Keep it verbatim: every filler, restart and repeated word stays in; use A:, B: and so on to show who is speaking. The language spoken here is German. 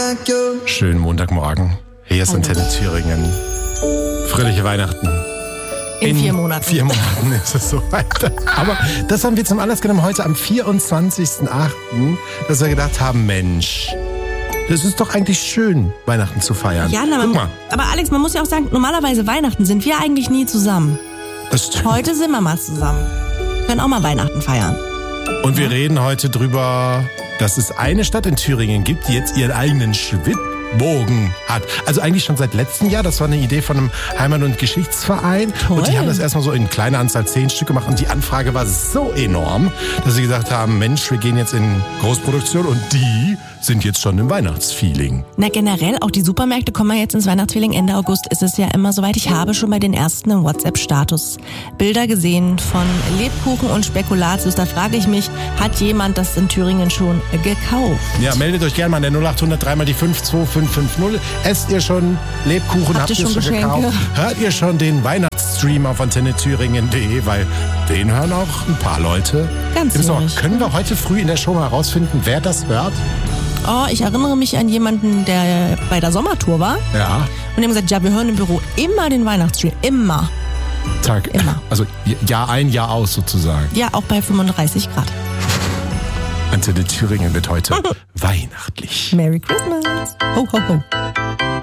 A: Schönen Montagmorgen. Hier ist Antenne Thüringen. Fröhliche Weihnachten.
B: In, In vier Monaten.
A: vier Monaten ist es soweit. Aber das haben wir zum Anlass genommen heute am vierundzwanzigsten achten, dass wir gedacht haben, Mensch, das ist doch eigentlich schön, Weihnachten zu feiern.
B: Ja, na,
A: Guck
B: man,
A: mal.
B: aber Alex, man muss ja auch sagen, normalerweise Weihnachten sind wir eigentlich nie zusammen.
A: Das stimmt.
B: Heute sind wir mal zusammen. Wir können auch mal Weihnachten feiern.
A: Und wir reden heute drüber, dass es eine Stadt in Thüringen gibt, die jetzt ihren eigenen Schwibbogen hat. Also eigentlich schon seit letztem Jahr. Das war eine Idee von einem Heimat- und Geschichtsverein.
B: Toll.
A: Und die haben das erstmal so in kleiner Anzahl zehn Stück gemacht. Und die Anfrage war so enorm, dass sie gesagt haben, Mensch, wir gehen jetzt in Großproduktion. Und die sind jetzt schon im Weihnachtsfeeling.
B: Na generell, auch die Supermärkte kommen ja jetzt ins Weihnachtsfeeling. Ende August ist es ja immer soweit. Ich habe schon bei den ersten im WhatsApp-Status Bilder gesehen von Lebkuchen und Spekulatius. Da frage ich mich, hat jemand das in Thüringen schon gekauft?
A: Ja, meldet euch gerne mal an der null acht hundert drei mal die fünf zwei fünf fünf null. Esst ihr schon Lebkuchen?
B: Habt ihr schon Geschenke?
A: Gekauft? Hört ihr schon den Weihnachtsstream auf antenne thüringen punkt de? Weil den hören auch ein paar Leute.
B: Ganz
A: Im Sommer.
B: ruhig.
A: Können wir heute früh in der Show mal herausfinden, wer das hört?
B: Oh, ich erinnere mich an jemanden, der bei der Sommertour war.
A: Ja.
B: Und die haben gesagt, ja, wir hören im Büro immer den Weihnachtsstream. Immer.
A: Tag.
B: Immer.
A: Also Jahr ein, Jahr aus sozusagen.
B: Ja, auch bei fünfunddreißig Grad.
A: Antenne Thüringen wird heute weihnachtlich.
B: Merry Christmas. Ho, ho, ho.